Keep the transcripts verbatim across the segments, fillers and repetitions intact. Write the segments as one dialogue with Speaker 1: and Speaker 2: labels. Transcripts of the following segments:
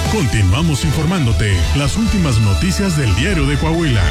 Speaker 1: Continuamos informándote las últimas noticias del Diario de Coahuila.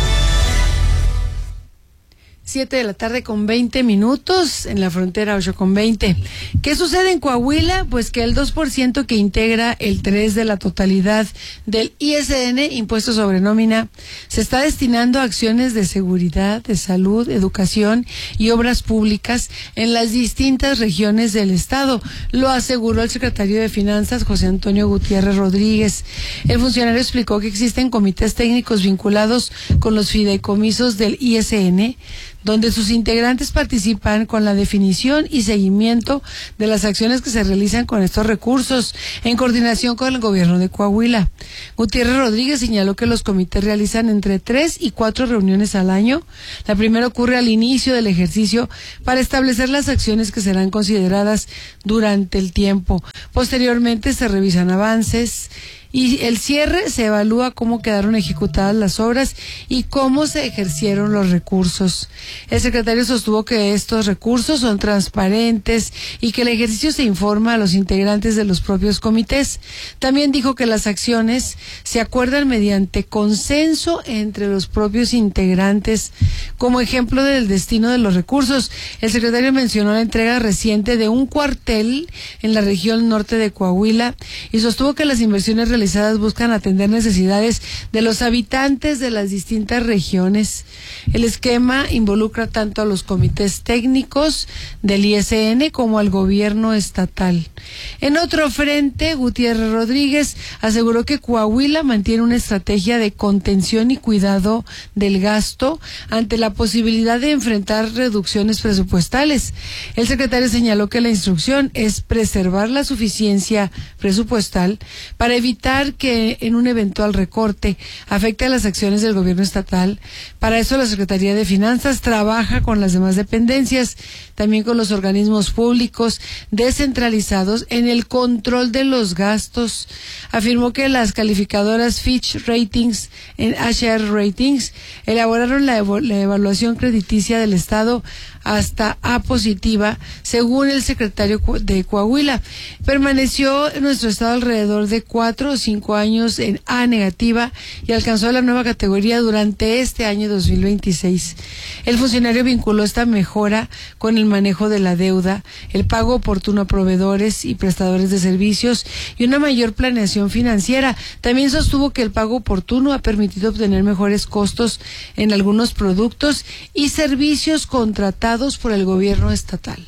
Speaker 2: Siete de la tarde con veinte minutos, en la frontera ocho con veinte. ¿Qué sucede en Coahuila? Pues que el dos por ciento que integra el tres de la totalidad del I S N, impuesto sobre nómina, se está destinando a acciones de seguridad, de salud, educación y obras públicas en las distintas regiones del estado. Lo aseguró el secretario de Finanzas, José Antonio Gutiérrez Rodríguez. El funcionario explicó que existen comités técnicos vinculados con los fideicomisos del I S N, donde sus integrantes participan con la definición y seguimiento de las acciones que se realizan con estos recursos, en coordinación con el gobierno de Coahuila. Gutiérrez Rodríguez señaló que los comités realizan entre tres y cuatro reuniones al año. La primera ocurre al inicio del ejercicio para establecer las acciones que serán consideradas durante el tiempo. Posteriormente se revisan avances y el cierre se evalúa cómo quedaron ejecutadas las obras y cómo se ejercieron los recursos. El secretario sostuvo que estos recursos son transparentes y que el ejercicio se informa a los integrantes de los propios comités. También dijo que las acciones se acuerdan mediante consenso entre los propios integrantes. Como ejemplo del destino de los recursos, el secretario mencionó la entrega reciente de un cuartel en la región norte de Coahuila y sostuvo que las inversiones realizadas buscan atender necesidades de los habitantes de las distintas regiones. El esquema involucra tanto a los comités técnicos del I S N como al gobierno estatal. En otro frente, Gutiérrez Rodríguez aseguró que Coahuila mantiene una estrategia de contención y cuidado del gasto ante la posibilidad de enfrentar reducciones presupuestales. El secretario señaló que la instrucción es preservar la suficiencia presupuestal para evitar que en un eventual recorte afecte a las acciones del gobierno estatal. Para eso la Secretaría de Finanzas trabaja con las demás dependencias, también con los organismos públicos descentralizados en el control de los gastos. Afirmó que las calificadoras Fitch Ratings en H R Ratings elaboraron la, evo- la evaluación crediticia del Estado hasta A positiva, según el secretario de Coahuila. Permaneció en nuestro estado alrededor de cuatro o cinco años en A negativa y alcanzó la nueva categoría durante este año dos mil veintiséis. El funcionario vinculó esta mejora con el manejo de la deuda, el pago oportuno a proveedores y prestadores de servicios y una mayor planeación financiera. También sostuvo que el pago oportuno ha permitido obtener mejores costos en algunos productos y servicios contratados por el gobierno estatal.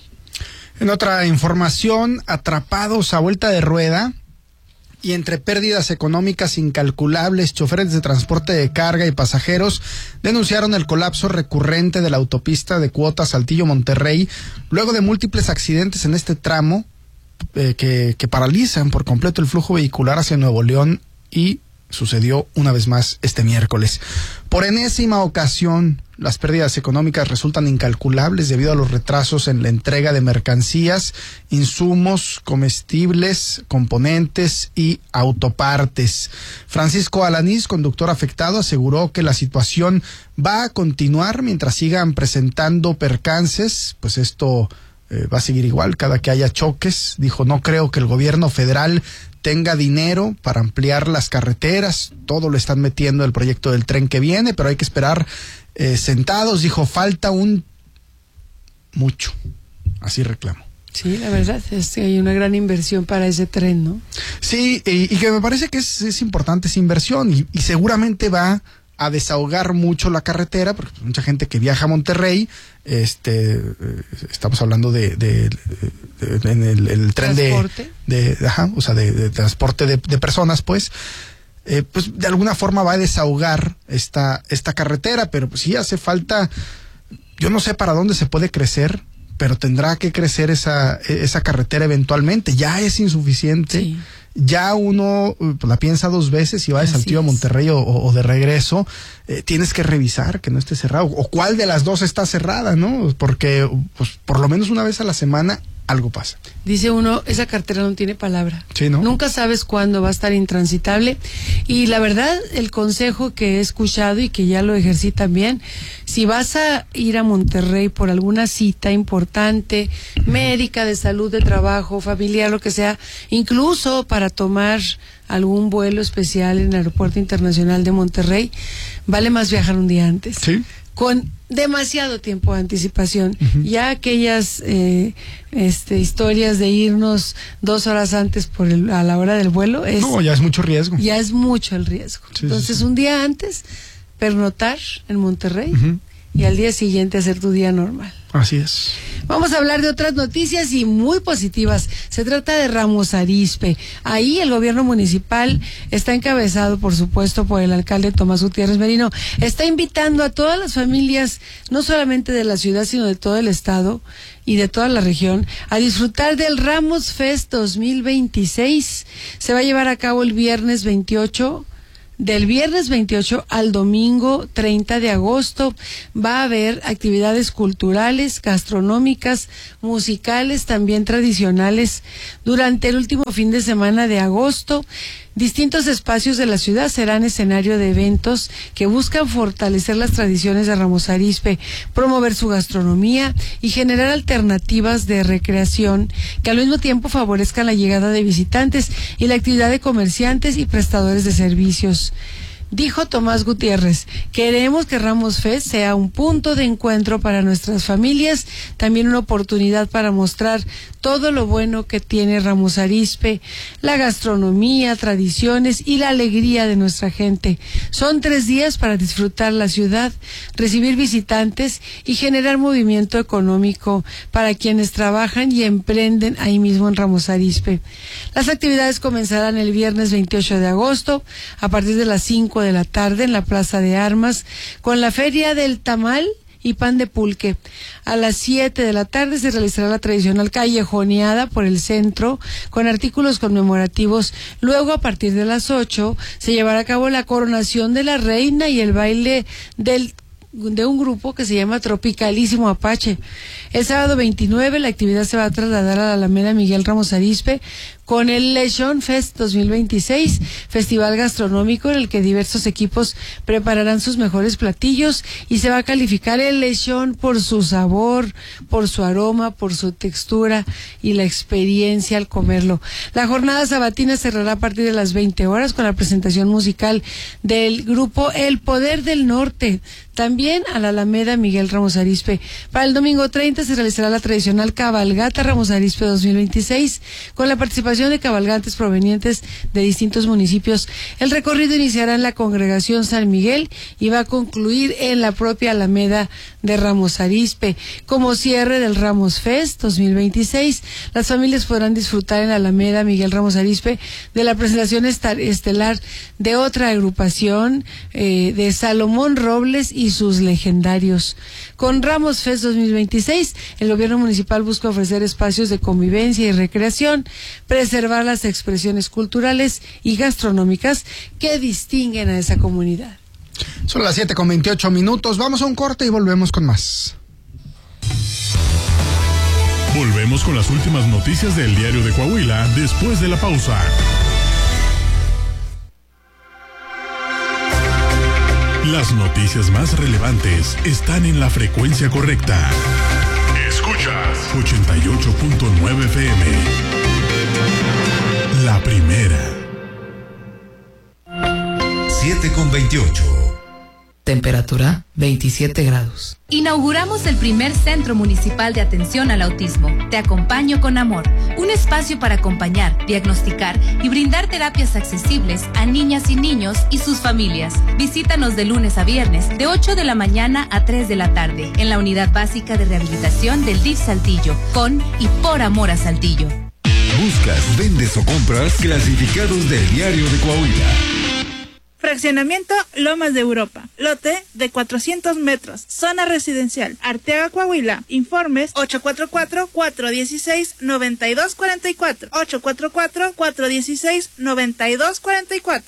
Speaker 3: En otra información, atrapados a vuelta de rueda y entre pérdidas económicas incalculables, choferes de transporte de carga y pasajeros denunciaron el colapso recurrente de la autopista de Cuota Saltillo-Monterrey luego de múltiples accidentes en este tramo eh, que, que paralizan por completo el flujo vehicular hacia Nuevo León, y sucedió una vez más este miércoles. Por enésima ocasión, las pérdidas económicas resultan incalculables debido a los retrasos en la entrega de mercancías, insumos, comestibles, componentes y autopartes. Francisco Alanís, conductor afectado, aseguró que la situación va a continuar mientras sigan presentando percances, pues esto eh, va a seguir igual cada que haya choques. Dijo, no creo que el gobierno federal tenga dinero para ampliar las carreteras, todo lo están metiendo el proyecto del tren que viene, pero hay que esperar eh, sentados. Dijo, falta un mucho, así reclamo.
Speaker 2: Sí, la verdad es que hay una gran inversión para ese tren, ¿no?
Speaker 3: Sí, y, y que me parece que es, es importante esa inversión, y, y seguramente va a desahogar mucho la carretera, porque mucha gente que viaja a Monterrey, este, eh, estamos hablando de, de, de, de en el, el tren ¿Transporte? de, de, ajá, o sea, de, de transporte de, de personas, pues, eh, pues de alguna forma va a desahogar esta, esta carretera, pero pues sí hace falta, yo no sé para dónde se puede crecer, pero tendrá que crecer esa, esa carretera eventualmente. Ya es insuficiente. Sí. Ya uno pues, la piensa dos veces si va de Así Saltillo es. a Monterrey o, o de regreso. Eh, tienes que revisar que no esté cerrado. O cuál de las dos está cerrada, ¿no? Porque pues por lo menos una vez a la semana algo pasa.
Speaker 2: Dice uno, esa carretera no tiene palabra.
Speaker 3: Sí, ¿no?
Speaker 2: Nunca sabes cuándo va a estar intransitable. Y la verdad, el consejo que he escuchado y que ya lo ejercí también, si vas a ir a Monterrey por alguna cita importante, médica, de salud, de trabajo, familiar, lo que sea, incluso para tomar algún vuelo especial en el Aeropuerto Internacional de Monterrey, vale más viajar un día antes.
Speaker 3: Sí.
Speaker 2: Con demasiado tiempo de anticipación. Uh-huh. Ya aquellas eh, este, historias de irnos dos horas antes por el, a la hora del vuelo es,
Speaker 3: no, ya es mucho riesgo.
Speaker 2: Ya es mucho el riesgo. Sí, Entonces, sí, sí. un día antes, pernoctar en Monterrey uh-huh. y al día siguiente hacer tu día normal.
Speaker 3: Así es.
Speaker 2: Vamos a hablar de otras noticias y muy positivas. Se trata de Ramos Arizpe. Ahí el gobierno municipal está encabezado, por supuesto, por el alcalde Tomás Gutiérrez Merino. Está invitando a todas las familias, no solamente de la ciudad, sino de todo el estado y de toda la región, a disfrutar del Ramos Fest dos mil veintiséis. Se va a llevar a cabo el viernes veintiocho. Del viernes veintiocho al domingo treinta de agosto va a haber actividades culturales, gastronómicas, musicales, también tradicionales. Durante el último fin de semana de agosto, distintos espacios de la ciudad serán escenario de eventos que buscan fortalecer las tradiciones de Ramos Arizpe, promover su gastronomía y generar alternativas de recreación que al mismo tiempo favorezcan la llegada de visitantes y la actividad de comerciantes y prestadores de servicios. Dijo Tomás Gutiérrez, queremos que Ramos Fest sea un punto de encuentro para nuestras familias, también una oportunidad para mostrar todo lo bueno que tiene Ramos Arizpe, la gastronomía, tradiciones y la alegría de nuestra gente. Son tres días para disfrutar la ciudad, recibir visitantes y generar movimiento económico para quienes trabajan y emprenden ahí mismo en Ramos Arizpe. Las actividades comenzarán el viernes veintiocho de agosto a partir de las cinco de la tarde en la Plaza de Armas con la Feria del Tamal y Pan de Pulque. A las siete de la tarde se realizará la tradicional callejoneada por el centro con artículos conmemorativos. Luego, a partir de las ocho, se llevará a cabo la coronación de la reina y el baile del de un grupo que se llama Tropicalísimo Apache. El sábado veintinueve la actividad se va a trasladar a la Alameda Miguel Ramos Arizpe con el Lechón Fest dos mil veintiséis, festival gastronómico en el que diversos equipos prepararán sus mejores platillos y se va a calificar el lechón por su sabor, por su aroma, por su textura y la experiencia al comerlo. La jornada sabatina cerrará a partir de las veinte horas con la presentación musical del grupo El Poder del Norte, también a la Alameda Miguel Ramos Arizpe. Para el domingo treinta se realizará la tradicional cabalgata Ramos Arizpe dos mil veintiséis con la participación de cabalgantes provenientes de distintos municipios. El recorrido iniciará en la congregación San Miguel y va a concluir en la propia Alameda de Ramos Arizpe. Como cierre del Ramos Fest dos mil veintiséis, las familias podrán disfrutar en la Alameda Miguel Ramos Arizpe de la presentación estelar de otra agrupación eh, de Salomón Robles y sus legendarios. Con Ramos Fest dos mil veintiséis, el gobierno municipal busca ofrecer espacios de convivencia y recreación, preservar las expresiones culturales y gastronómicas que distinguen a esa comunidad.
Speaker 3: Son las siete con veintiocho minutos, vamos a un corte y volvemos con más.
Speaker 1: Volvemos con las últimas noticias del Diario de Coahuila después de la pausa. Las noticias más relevantes están en la frecuencia correcta. Escuchas ochenta y ocho punto nueve F M. La primera.
Speaker 4: siete con veintiocho.
Speaker 5: Temperatura veintisiete grados.
Speaker 6: Inauguramos el primer Centro Municipal de Atención al Autismo. Te acompaño con amor. Un espacio para acompañar, diagnosticar y brindar terapias accesibles a niñas y niños y sus familias. Visítanos de lunes a viernes, de ocho de la mañana a tres de la tarde, en la Unidad Básica de Rehabilitación del D I F Saltillo, con y por amor a Saltillo.
Speaker 4: Buscas, vendes o compras clasificados del Diario de Coahuila.
Speaker 7: Fraccionamiento Lomas de Europa, lote de cuatrocientos metros, zona residencial, Arteaga, Coahuila. Informes ocho cuatro cuatro, cuatro uno seis, nueve dos cuatro cuatro, ocho cuatro cuatro, cuatro uno seis, nueve dos cuatro cuatro.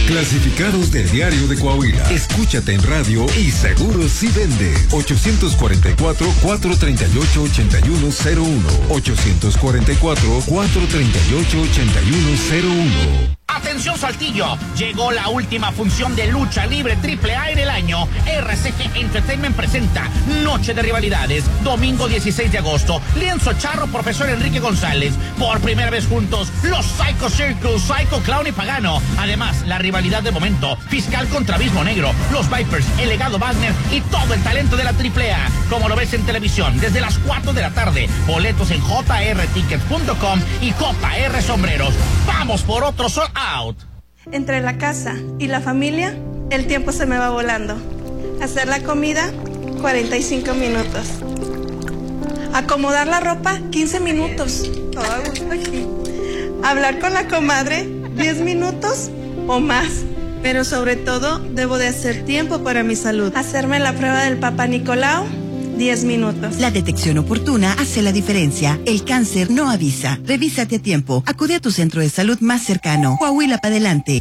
Speaker 4: Clasificados del Diario de Coahuila. Escúchate en radio y seguro si vende. ochocientos cuarenta y cuatro, cuatrocientos treinta y ocho, ochenta y uno cero uno. ochocientos cuarenta y cuatro, cuatrocientos treinta y ocho, ochenta y uno cero uno.
Speaker 8: Atención Saltillo, llegó la última función de lucha libre triple A en el año. R C G Entertainment presenta Noche de Rivalidades, domingo dieciséis de agosto, Lienzo Charro, Profesor Enrique González. Por primera vez juntos, los Psycho Circus, Psycho Clown y Pagano. Además, la rivalidad de momento, Fiscal contra Abismo Negro, los Vipers, el Legado Wagner y todo el talento de la triple A. Como lo ves en televisión, desde las cuatro de la tarde. Boletos en j r tickets punto com y J R Sombreros. Vamos por otro sol out.
Speaker 9: Entre la casa y la familia, el tiempo se me va volando. Hacer la comida, cuarenta y cinco minutos. Acomodar la ropa, quince minutos. Todo a gusto aquí. Hablar con la comadre, diez minutos o más. Pero sobre todo, debo de hacer tiempo para mi salud. Hacerme la prueba del Papá Nicolau, diez minutos.
Speaker 10: La detección oportuna hace la diferencia. El cáncer no avisa. Revísate a tiempo. Acude a tu centro de salud más cercano. Coahuila para adelante.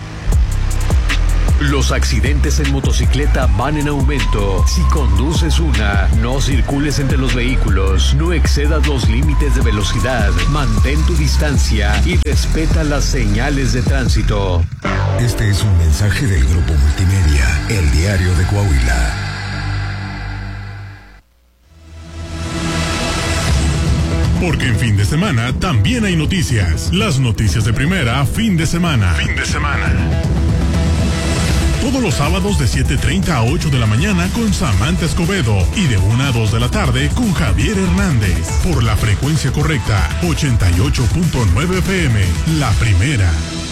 Speaker 11: Los accidentes en motocicleta van en aumento. Si conduces una, no circules entre los vehículos, no excedas los límites de velocidad, mantén tu distancia y respeta las señales de tránsito.
Speaker 4: Este es un mensaje del Grupo Multimedia, el Diario de Coahuila.
Speaker 1: Porque en fin de semana también hay noticias. Las noticias de primera, fin de semana. Fin de semana. Todos los sábados de siete treinta a ocho de la mañana con Samantha Escobedo y de una a dos de la tarde con Javier Hernández. Por la frecuencia correcta, ochenta y ocho punto nueve F M, la primera.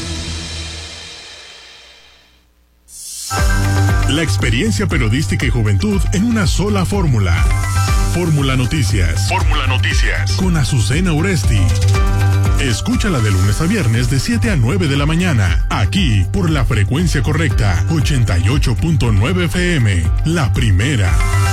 Speaker 1: La experiencia periodística y juventud en una sola fórmula. Fórmula Noticias. Fórmula Noticias. Con Azucena Uresti. Escúchala de lunes a viernes de siete a nueve de la mañana. Aquí, por la frecuencia correcta, ochenta y ocho punto nueve F M. La primera.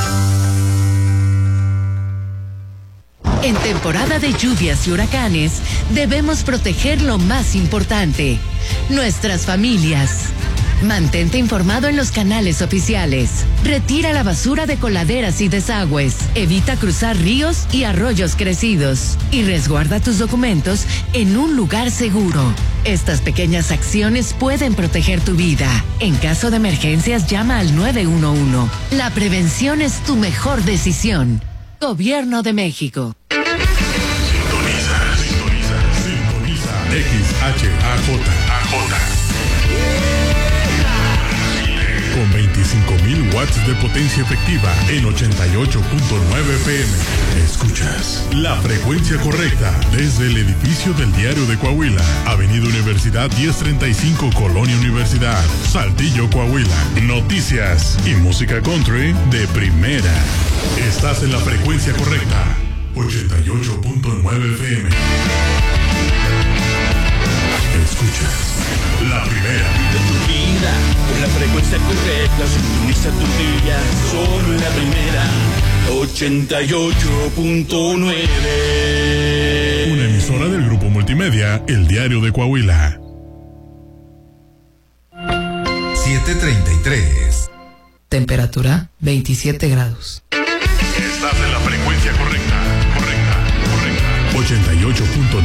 Speaker 12: En temporada de lluvias y huracanes, debemos proteger lo más importante, nuestras familias. Mantente informado en los canales oficiales. Retira la basura de coladeras y desagües. Evita cruzar ríos y arroyos crecidos. Y resguarda tus documentos en un lugar seguro. Estas pequeñas acciones pueden proteger tu vida. En caso de emergencias, llama al nueve uno uno. La prevención es tu mejor decisión. Gobierno de México.
Speaker 1: Sintoniza, sintoniza, sintoniza. X H A J, A J. Con veinticinco mil watts de potencia efectiva en ochenta y ocho punto nueve F M. Escuchas la frecuencia correcta desde el edificio del Diario de Coahuila, Avenida Universidad diez treinta y cinco, Colonia Universidad, Saltillo, Coahuila. Noticias y música country de primera. Estás en la frecuencia correcta, ochenta y ocho punto nueve F M. Escuchas la primera.
Speaker 13: De tu vida, con la frecuencia correcta, sintoniza tu día, solo en la primera, ochenta y ocho punto nueve.
Speaker 1: Una emisora del Grupo Multimedia, el Diario de Coahuila.
Speaker 4: siete treinta y tres.
Speaker 5: Temperatura veintisiete grados.
Speaker 1: Estás en la frecuencia correcta, correcta, correcta. ochenta y ocho punto nueve